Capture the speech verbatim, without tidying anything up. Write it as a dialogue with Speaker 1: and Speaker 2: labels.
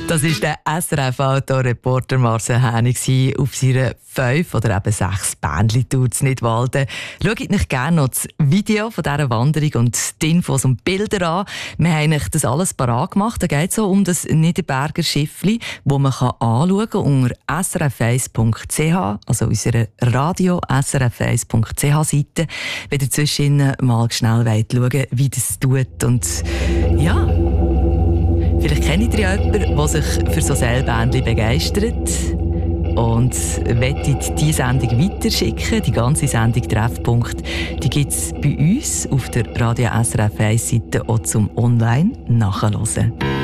Speaker 1: Das war der S R F-Autoreporter Marcel Hänig auf seiner fünf oder eben sechs Bändli-Tour zu Nidwalden. Schaut euch gerne noch das Video von dieser Wanderung und die Infos und Bilder an. Wir haben euch das alles parat gemacht. Da geht es so um das Niederberger Schiffli, das man anschauen kann unter s r f eins punkt c h, also unserer Radio s r f eins punkt c h Seite, wenn ihr zwischen mal schnell schauen wollt, wie das tut. Und ja... Vielleicht kennt ihr ja jemanden, der sich für so Seilbändchen begeistert und möchtet diese Sendung weiterschicken. Die ganze Sendung Treffpunkt, die gibt es bei uns auf der Radio S R F eins Seite auch zum Online nachhören.